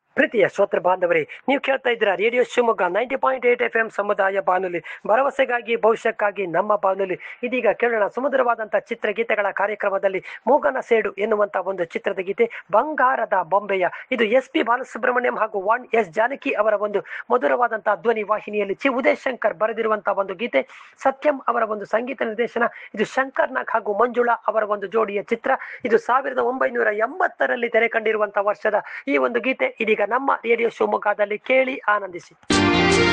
ಪ್ರೀತಿಯ ಶ್ರೋತೃ ಬಾಂಧವರೇ, ನೀವು ಕೇಳ್ತಾ ಇದ್ದೀರಾ ರೇಡಿಯೋ ಶಿವಮೊಗ್ಗ 90.8 FM ಸಮುದಾಯ ಬಾನುಲಿ, ಭರವಸೆಗಾಗಿ ಭವಿಷ್ಯಕ್ಕಾಗಿ ನಮ್ಮ ಬಾನುಲಿ. ಇದೀಗ ಕೇಳೋಣ ಸುಮಧುರವಾದಂತಹ ಚಿತ್ರಗೀತೆಗಳ ಕಾರ್ಯಕ್ರಮದಲ್ಲಿ ಮೂಗನ ಸೇಡು ಎನ್ನುವಂತ ಒಂದು ಚಿತ್ರದ ಗೀತೆ ಬಂಗಾರದ ಬೊಂಬೆಯ. ಇದು SP ಬಾಲಸುಬ್ರಹ್ಮಣ್ಯಂ ಹಾಗೂ ವಾಣಿ S ಜಾನಕಿ ಅವರ ಒಂದು ಮಧುರವಾದಂತಹ ಧ್ವನಿ ವಾಹಿನಿಯಲ್ಲಿ ಚಿ ಉದಯ್ ಶಂಕರ್ ಬರೆದಿರುವಂತಹ ಒಂದು ಗೀತೆ, ಸತ್ಯಂ ಅವರ ಒಂದು ಸಂಗೀತ ನಿರ್ದೇಶನ. ಇದು ಶಂಕರ್ ನಾಗ್ ಹಾಗೂ ಮಂಜುಳಾ ಅವರ ಒಂದು ಜೋಡಿಯ ಚಿತ್ರ. ಇದು 1980ರಲ್ಲಿ ತೆರೆ ಕಂಡಿರುವಂತಹ ವರ್ಷದ ಈ ಒಂದು ಗೀತೆ ಇದೀಗ ನಮ್ಮ ರೇಡಿಯೋ ಶಿವಮೊಗ್ಗದಲ್ಲಿ ಕೇಳಿ ಆನಂದಿಸಿ.